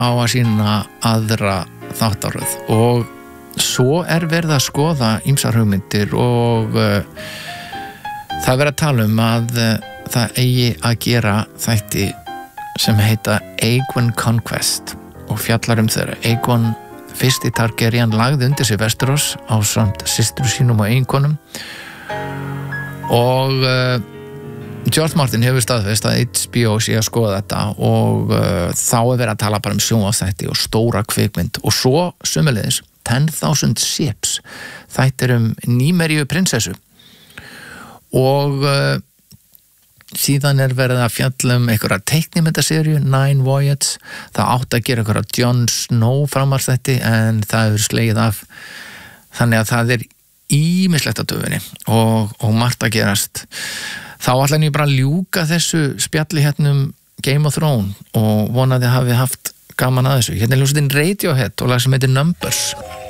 á að sína aðra þáttaröð og svo verið að skoða ýmsar hugmyndir og það verið að tala að það eigi að gera þætti sem heita Aegon Conquest og fjallar þeirra. Aegon fyrsti Targaryen lagði undir sig Westeros ásamt systrum sínum og eiginkonum og George Martin hefur staðfest að HBO sé að skoða þetta og þá verið að tala bara sjónvarpsþætti og stóra kvikmynd og svo sömuleiðis 10,000 Ships þættir Nýmeríu prinsessu og síðan verið að fjalla einhverja teiknimyndaseríu Nine Voyages, það átti að gera einhverja Jon Snow framarsþætti en það hefur slegið af þannig að það ýmislegt á döfunni og margt að gerast. Þá ætla ég bara að ljúka þessu spjalli Game of Thrones og vonaði að hafi haft gaman að þessu. Hérna hljómsveitin Radiohead og lag sem heitir Numbers.